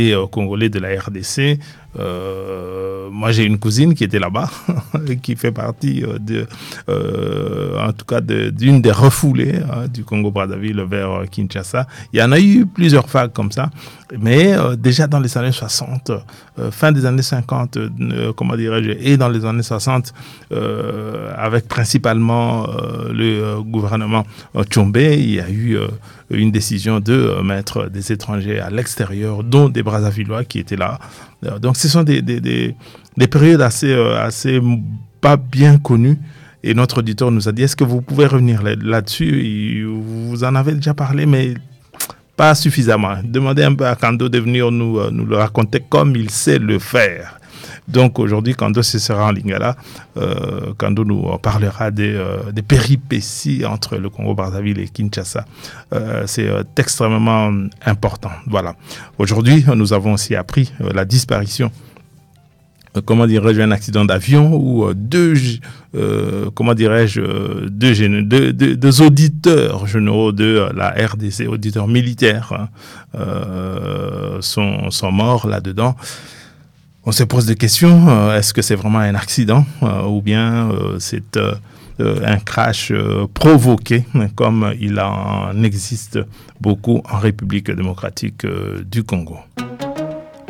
congolais de la RDC. Moi, j'ai une cousine qui était là-bas, qui fait partie en tout cas d'une des refoulées du Congo-Brazzaville vers Kinshasa. Il y en a eu plusieurs vagues comme ça, mais déjà dans les années 60, fin des années 50, comment dirais-je, et dans les années 60, avec principalement le gouvernement Tshombe, il y a eu une décision de mettre des étrangers à l'extérieur, dont des Brazzavillois qui étaient là. Donc ce sont des périodes assez pas bien connues. Et notre auditeur nous a dit, est-ce que vous pouvez revenir là-dessus? Vous en avez déjà parlé, mais pas suffisamment. Demandez un peu à Kando de venir nous le raconter comme il sait le faire. Donc aujourd'hui, Kando sera en Lingala. Kando nous parlera des péripéties entre le Congo-Brazzaville et Kinshasa. C'est extrêmement important. Voilà. Aujourd'hui, nous avons aussi appris la disparition, comment dirais-je, un accident d'avion où deux auditeurs généraux de la RDC, auditeurs militaires, sont morts là-dedans. On se pose des questions. Est-ce que c'est vraiment un accident ou bien c'est un crash provoqué, comme il en existe beaucoup en République démocratique du Congo?